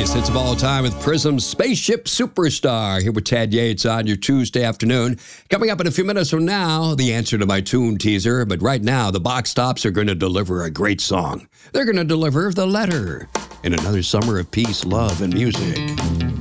greatest hits of all time with Prism's Spaceship Superstar. Here with Tad Yates on your Tuesday afternoon. Coming up in a few minutes from now, the answer to my tune teaser. But right now, the Box Tops are going to deliver a great song. They're going to deliver The Letter in another summer of peace, love, and music.